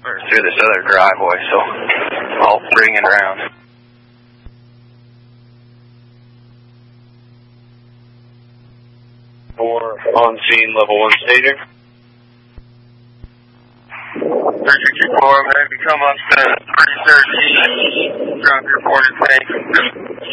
through this other driveway, so I'll bring it around. For on scene level 1 staging. 364, man, come up to 313, drop your 40 tank.